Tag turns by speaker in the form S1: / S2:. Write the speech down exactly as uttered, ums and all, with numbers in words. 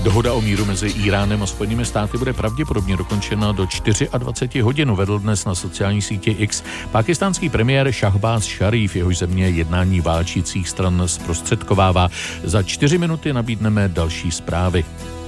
S1: Dohoda o míru mezi Íránem a Spojenými státy bude pravděpodobně dokončena do dvacet čtyři hodin, uvedl dnes na sociální sítě X pákistánský premiér Shahbaz Sharif, jehož země jednání válčících stran zprostředkovává. Za čtyři minuty nabídneme další zprávy.